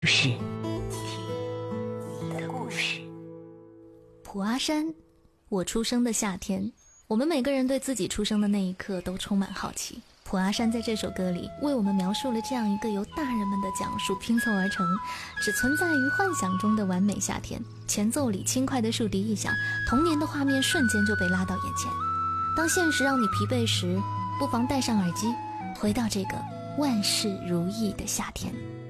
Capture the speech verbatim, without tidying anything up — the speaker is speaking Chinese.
是听你的故事。 普阿山，我出生的夏天。我们每个人对自己出生的那一刻都充满好奇。普阿山在这首歌里为我们描述了这样一个由大人们的讲述拼凑而成，只存在于幻想中的完美夏天。前奏里轻快的竖笛一响，童年的画面瞬间就被拉到眼前。当现实让你疲惫时，不妨戴上耳机，回到这个万事如意的夏天。